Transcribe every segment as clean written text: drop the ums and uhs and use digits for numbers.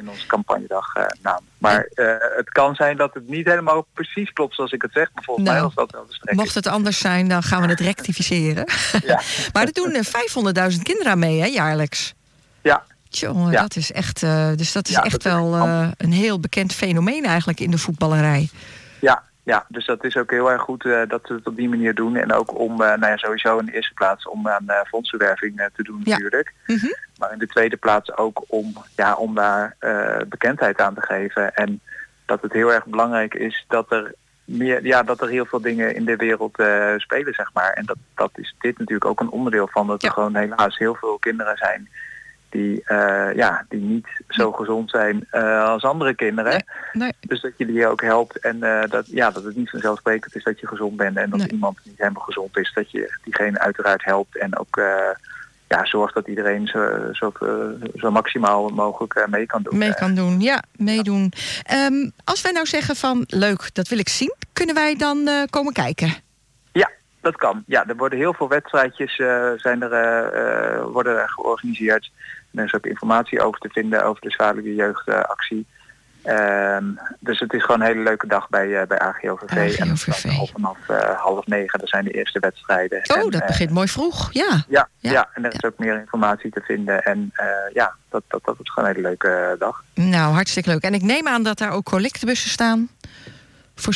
en onze campagnedag-naam. Maar het kan zijn dat het niet helemaal precies klopt zoals ik het zeg. Maar volgens mij was dat wel de strekking. Mocht het anders zijn, dan gaan we het rectificeren. Ja. Maar er doen 500.000 kinderen aan mee, hè, jaarlijks? Ja. Jongen, dat is echt, een heel bekend fenomeen eigenlijk in de voetballerij. Ja, dus dat is ook heel erg goed dat we het op die manier doen. En ook om sowieso in de eerste plaats om aan fondsenwerving te doen natuurlijk. Mm-hmm. Maar in de tweede plaats ook om daar bekendheid aan te geven. En dat het heel erg belangrijk is dat er heel veel dingen in de wereld spelen, zeg maar. En dat is dit natuurlijk ook een onderdeel van. Dat er gewoon helaas heel veel kinderen zijn die niet zo gezond zijn als andere kinderen. Nee. Dus dat je die ook helpt en dat het niet vanzelfsprekend is dat je gezond bent en dat iemand niet helemaal gezond is, dat je diegene uiteraard helpt en ook zorgt dat iedereen zo maximaal mogelijk mee kan doen. Meedoen. Als wij nou zeggen van leuk, dat wil ik zien, kunnen wij dan komen kijken? Ja, dat kan. Ja, er worden heel veel wedstrijdjes worden georganiseerd. Er is ook informatie over te vinden over de Zwaluwe Jeugdactie. Dus het is gewoon een hele leuke dag bij AGOVV. En vanaf 8:30, dat zijn de eerste wedstrijden. Oh, dat begint mooi vroeg, Ja, en er is ook meer informatie te vinden. En dat is gewoon een hele leuke dag. Nou, hartstikke leuk. En ik neem aan dat daar ook collectebussen staan. Voor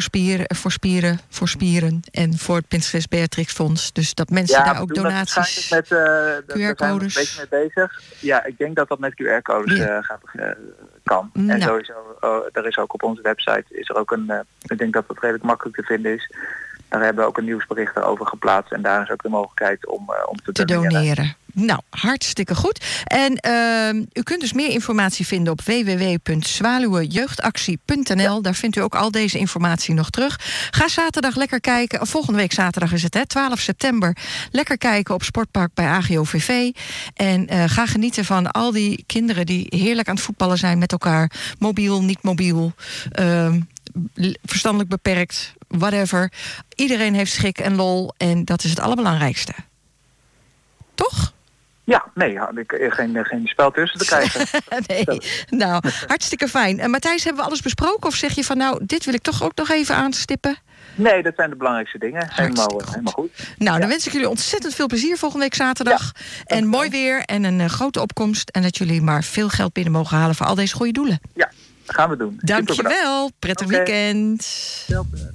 spieren en voor het Prinses Beatrix Fonds. Dus dat mensen daar ook donaties... Met QR-codes. Daar zijn we een beetje mee bezig. Ja, ik denk dat met QR-codes kan. Nou. En sowieso, er is ook op onze website, is er ook ik denk dat het redelijk makkelijk te vinden is. Daar hebben we ook een nieuwsbericht erover geplaatst. En daar is ook de mogelijkheid om te doneren. Nou, hartstikke goed. En u kunt dus meer informatie vinden op www.zwaluwejeugdactie.nl. Ja. Daar vindt u ook al deze informatie nog terug. Ga zaterdag lekker kijken. Volgende week zaterdag is het, 12 september. Lekker kijken op Sportpark bij AGOVV. En ga genieten van al die kinderen die heerlijk aan het voetballen zijn met elkaar. Mobiel, niet mobiel. Verstandelijk beperkt. Whatever. Iedereen heeft schik en lol. En dat is het allerbelangrijkste. Toch? Ja, nee, had ik geen spel tussen te krijgen. Nee, nou, hartstikke fijn. En Matthijs, hebben we alles besproken? Of zeg je van, nou, dit wil ik toch ook nog even aanstippen? Nee, dat zijn de belangrijkste dingen. Helemaal goed. Nou, dan wens ik jullie ontzettend veel plezier volgende week zaterdag. Ja, en mooi weer en een grote opkomst. En dat jullie maar veel geld binnen mogen halen voor al deze goede doelen. Ja, gaan we doen. Dankjewel. Prettig weekend.